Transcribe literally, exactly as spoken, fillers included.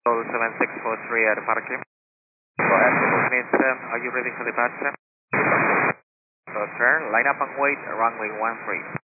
seven six four three at departure. Go ahead. Means, um, are you ready for departure? So, sir, line up and wait, runway one three.